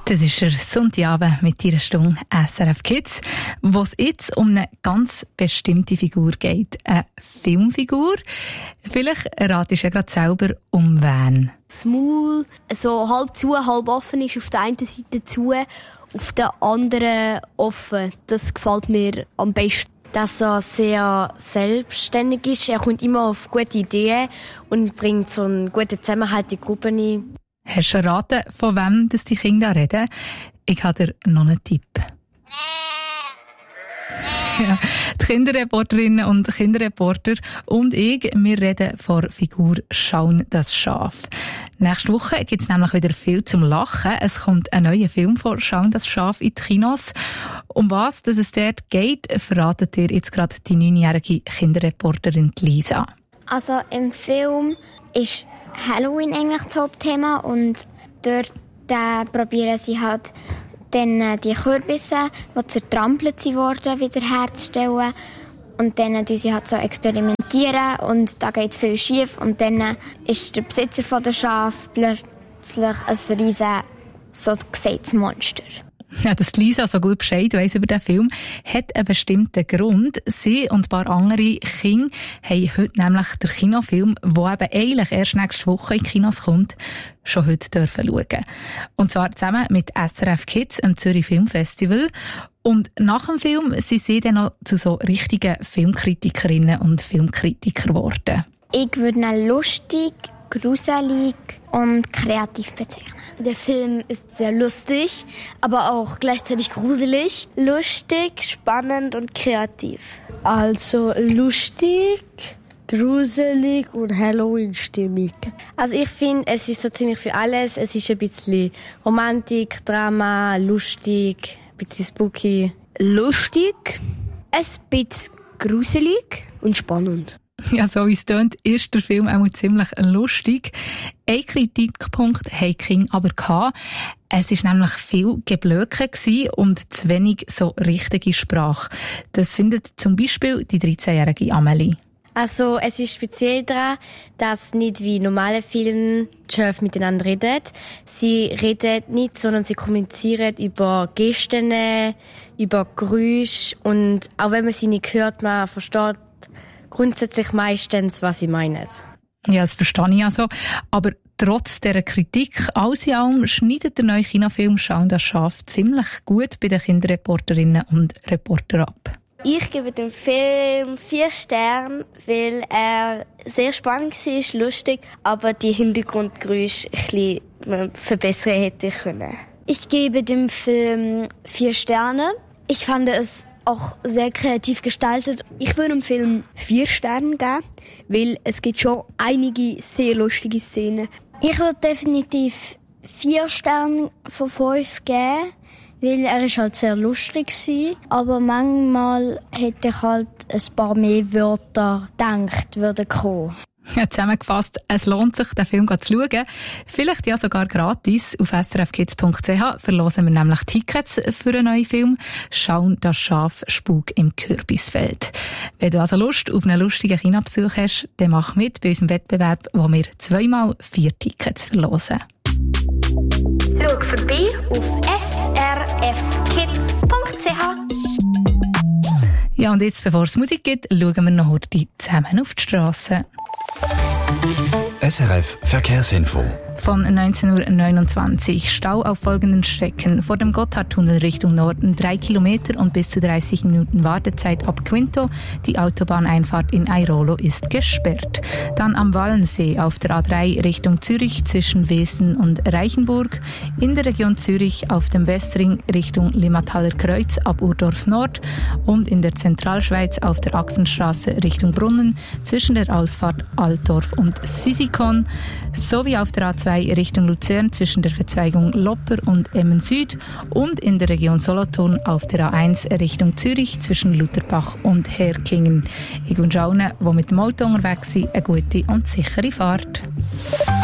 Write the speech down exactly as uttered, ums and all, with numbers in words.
Das ist der Sonntagabend mit ihrer Stunde S R F Kids, wo es jetzt um eine ganz bestimmte Figur geht. Eine Filmfigur. Vielleicht ratest du ja gerade selber, um wen. Das Maul so halb zu, halb offen ist, auf der einen Seite zu, auf der anderen offen. Das gefällt mir am besten. Dass er sehr selbstständig ist. Er kommt immer auf gute Ideen und bringt so einen guten Zusammenhalt in die Gruppe ein. Hast du erraten, von wem das die Kinder reden? Ich habe dir noch einen Tipp. Ja, die Kinderreporterinnen und Kinderreporter und ich, wir reden von der Figur Shaun das Schaf. Nächste Woche gibt es nämlich wieder viel zum Lachen. Es kommt ein neuer Film von Shaun das Schaf in die Kinos. Um was dass es dort geht, verratet dir jetzt gerade die neunjährige Kinderreporterin Lisa. Also im Film ist Halloween eigentlich das Hauptthema und dort äh, probieren sie halt dann äh, die Kürbisse, die zertrampelt wurden, wiederherzustellen. Und dann tun sie halt so experimentieren und da geht viel schief und dann äh, ist der Besitzer von der Schaf plötzlich ein riesen, so gesagt, Monster. Ja, dass Lisa so gut Bescheid weiss über den Film, hat einen bestimmten Grund. Sie und ein paar andere Kinder haben heute nämlich den Kinofilm, der eben eigentlich erst nächste Woche in die Kinos kommt, schon heute dürfen schauen. Und zwar zusammen mit S R F Kids am Zürich Filmfestival. Und nach dem Film sind sie dann noch zu so richtigen Filmkritikerinnen und Filmkritiker geworden. Ich würde ihn lustig, gruselig und kreativ bezeichnen. Der Film ist sehr lustig, aber auch gleichzeitig gruselig. Lustig, spannend und kreativ. Also lustig, gruselig und Halloween-stimmig. Also ich finde, es ist so ziemlich für alles. Es ist ein bisschen Romantik, Drama, lustig, ein bisschen spooky. Lustig, ein bisschen gruselig und spannend. Ja, so wie es tönt, ist der Film auch ziemlich lustig. Ein Kritikpunkt hatte King aber gehabt. Es war nämlich viel Geblöke und zu wenig so richtige Sprache. Das findet zum Beispiel die dreizehnjährige Amelie. Also es ist speziell daran, dass nicht wie normale Filme die Schöpfe miteinander reden. Sie reden nicht, sondern sie kommunizieren über Gesten, über Geräusche und auch wenn man sie nicht hört, man versteht grundsätzlich meistens, was sie meinen. Ja, das verstehe ich also. Aber trotz dieser Kritik, alles in allem, schneidet der neue Kinofilm «Shaun das Schaf» ziemlich gut bei den Kinderreporterinnen und Reportern ab. Ich gebe dem Film vier Sterne, weil er sehr spannend war, lustig, aber die Hintergrundgeräusche ein bisschen verbessern hätte können. Ich gebe dem Film vier Sterne. Ich fand es auch sehr kreativ gestaltet. Ich würde dem Film vier Sterne geben, weil es gibt schon einige sehr lustige Szenen. Ich würde definitiv vier Sterne von fünf geben, weil er ist halt sehr lustig war. Aber manchmal hätte ich halt ein paar mehr Wörter gedacht, würden kommen. Ja, zusammengefasst, es lohnt sich, den Film zu schauen. Vielleicht ja sogar gratis. Auf s r f kids punkt c h verlosen wir nämlich Tickets für einen neuen Film «Shaun das Schaf, Spuk im Kürbisfeld». Wenn du also Lust auf einen lustigen Kinobesuch hast, dann mach mit bei unserem Wettbewerb, wo wir zweimal vier Tickets verlosen. Schau vorbei auf s r f kids punkt c h. Ja, und jetzt, bevor es Musik gibt, schauen wir noch heute zusammen auf die Strasse. S R F Verkehrsinfo. Von neunzehn Uhr neunundzwanzig. Stau auf folgenden Strecken. Vor dem Gotthardtunnel Richtung Norden drei Kilometer und bis zu dreißig Minuten Wartezeit ab Quinto. Die Autobahneinfahrt in Airolo ist gesperrt. Dann am Wallensee auf der A drei Richtung Zürich zwischen Wesen und Reichenburg. In der Region Zürich auf dem Westring Richtung Limmataler Kreuz ab Urdorf Nord. Und in der Zentralschweiz auf der Achsenstraße Richtung Brunnen zwischen der Ausfahrt Altdorf und Sisikon. Sowie auf der A zwei Richtung Luzern zwischen der Verzweigung Lopper und Emmen Süd und in der Region Solothurn auf der A eins Richtung Zürich zwischen Lutherbach und Herkingen. Ich wünsche allen, die mit dem Auto unterwegs sind, eine gute und sichere Fahrt.